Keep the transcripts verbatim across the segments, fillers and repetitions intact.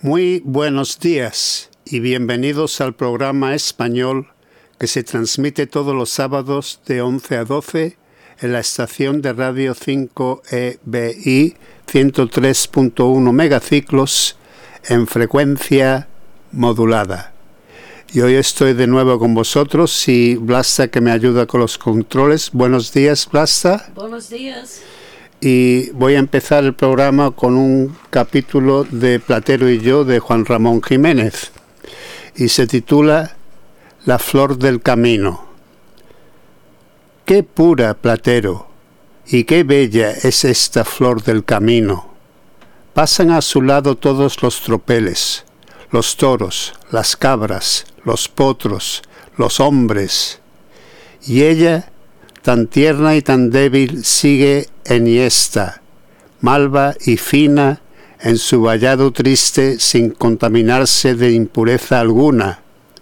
Muy buenos días y bienvenidos al programa español que se transmite todos los sábados de once a doce en la estación de radio cinco E B I ciento tres punto uno megaciclos en frecuencia modulada. Y hoy estoy de nuevo con vosotros y Blasta, que me ayuda con los controles. Buenos días, Blasta. Buenos días. Y voy a empezar el programa con un capítulo de Platero y yo de Juan Ramón Jiménez y se titula La flor del camino. Qué pura, Platero, y qué bella es esta flor del camino. Pasan a su lado todos los tropeles, los toros, las cabras, los potros, los hombres, y ella, tan tierna y tan débil, sigue enhiesta, malva y fina en su vallado triste, sin contaminarse de impureza alguna.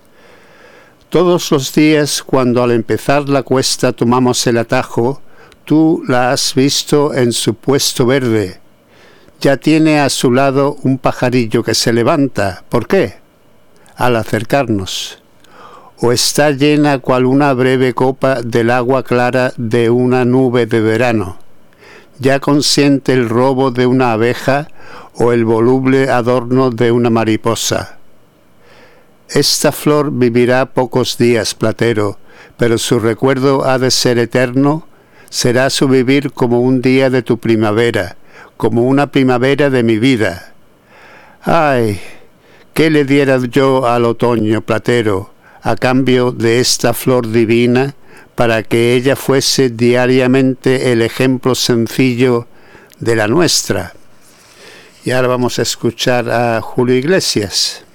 Todos los días, cuando al empezar la cuesta tomamos el atajo, tú la has visto en su puesto verde. Ya tiene a su lado un pajarillo que se levanta. ¿Por qué? Al acercarnos. O está llena cual una breve copa del agua clara de una nube de verano. Ya consiente el robo de una abeja o el voluble adorno de una mariposa. Esta flor vivirá pocos días, Platero, pero su recuerdo ha de ser eterno. Será su vivir como un día de tu primavera, como una primavera de mi vida. ¡Ay! ¿Qué le diera yo al otoño, Platero, a cambio de esta flor divina, para que ella fuese diariamente el ejemplo sencillo de la nuestra? Y ahora vamos a escuchar a Julio Iglesias.